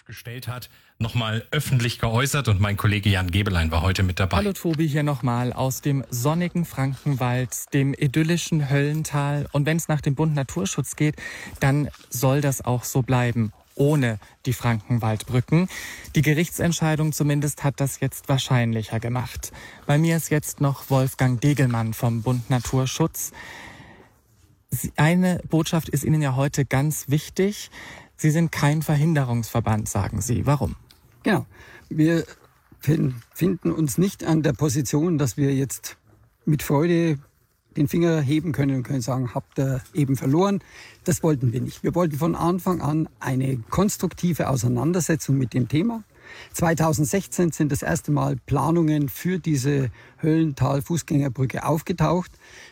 gestellt hat, nochmal öffentlich geäußert und mein Kollege Jan Gebelein war heute mit dabei. Hallo Tobi, hier nochmal aus dem sonnigen Frankenwald, dem idyllischen Höllental. Und wenn es nach dem Bund Naturschutz geht, dann soll das auch so bleiben, ohne die Frankenwaldbrücken. Die Gerichtsentscheidung zumindest hat das jetzt wahrscheinlicher gemacht. Bei mir ist jetzt noch Wolfgang Degelmann vom Bund Naturschutz. Eine Botschaft ist Ihnen ja heute ganz wichtig. Sie sind kein Verhinderungsverband, sagen Sie. Warum? Genau. Wir finden uns nicht an der Position, dass wir jetzt mit Freude den Finger heben können und können sagen, habt ihr eben verloren. Das wollten wir nicht. Wir wollten von Anfang an eine konstruktive Auseinandersetzung mit dem Thema. 2016 sind das erste Mal Planungen für diese Höllental-Fußgängerbrücke aufgetaucht.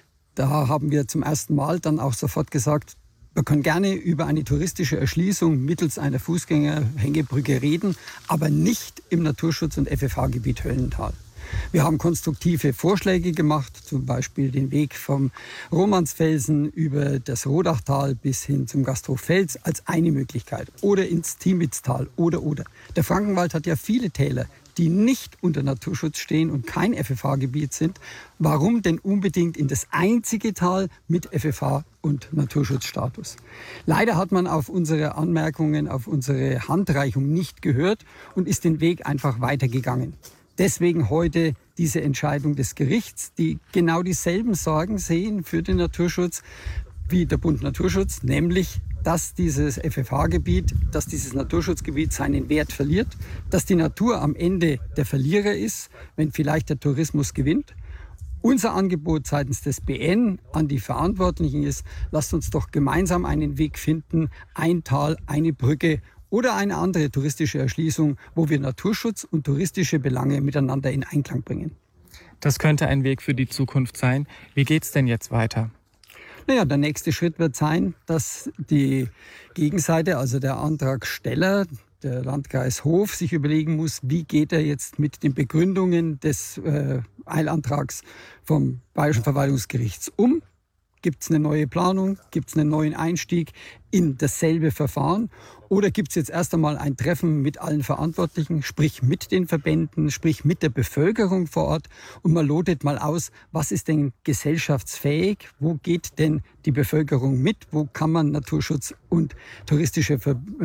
Da haben wir zum ersten Mal dann auch sofort gesagt, wir können gerne über eine touristische Erschließung mittels einer Fußgängerhängebrücke reden, aber nicht im Naturschutz- und FFH-Gebiet Höllental. Wir haben konstruktive Vorschläge gemacht, zum Beispiel den Weg vom Romansfelsen über das Rodachtal bis hin zum Gasthof Fels als eine Möglichkeit. Oder ins Tiemitztal oder. Der Frankenwald hat ja viele Täler, die nicht unter Naturschutz stehen und kein FFH-Gebiet sind. Warum denn unbedingt in das einzige Tal mit FFH und Naturschutzstatus? Leider hat man auf unsere Anmerkungen, auf unsere Handreichung nicht gehört und ist den Weg einfach weitergegangen. Deswegen heute diese Entscheidung des Gerichts, die genau dieselben Sorgen sehen für den Naturschutz wie der Bund Naturschutz, nämlich dass dieses FFH-Gebiet, dass dieses Naturschutzgebiet seinen Wert verliert, dass die Natur am Ende der Verlierer ist, wenn vielleicht der Tourismus gewinnt. Unser Angebot seitens des BN an die Verantwortlichen ist, lasst uns doch gemeinsam einen Weg finden, ein Tal, eine Brücke oder eine andere touristische Erschließung, wo wir Naturschutz und touristische Belange miteinander in Einklang bringen. Das könnte ein Weg für die Zukunft sein. Wie geht's denn jetzt weiter? Naja, der nächste Schritt wird sein, dass die Gegenseite, also der Antragsteller, der Landkreis Hof, sich überlegen muss, wie geht er jetzt mit den Begründungen des Eilantrags vom Bayerischen Verwaltungsgerichts um. Gibt es eine neue Planung? Gibt es einen neuen Einstieg in dasselbe Verfahren? Oder gibt es jetzt erst einmal ein Treffen mit allen Verantwortlichen, sprich mit den Verbänden, sprich mit der Bevölkerung vor Ort und man lotet mal aus, was ist denn gesellschaftsfähig? Wo geht denn die Bevölkerung mit? Wo kann man Naturschutz und touristische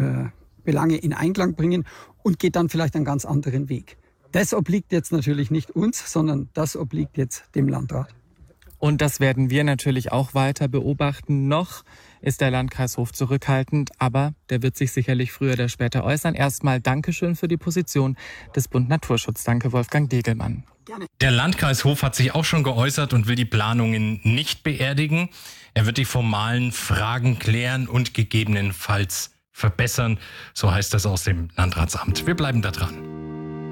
Belange in Einklang bringen und geht dann vielleicht einen ganz anderen Weg? Das obliegt jetzt natürlich nicht uns, sondern das obliegt jetzt dem Landrat. Und das werden wir natürlich auch weiter beobachten. Noch ist der Landkreis Hof zurückhaltend, aber der wird sich sicherlich früher oder später äußern. Erstmal Dankeschön für die Position des Bund Naturschutz. Danke, Wolfgang Degelmann. Gerne. Der Landkreis Hof hat sich auch schon geäußert und will die Planungen nicht beerdigen. Er wird die formalen Fragen klären und gegebenenfalls verbessern. So heißt das aus dem Landratsamt. Wir bleiben da dran.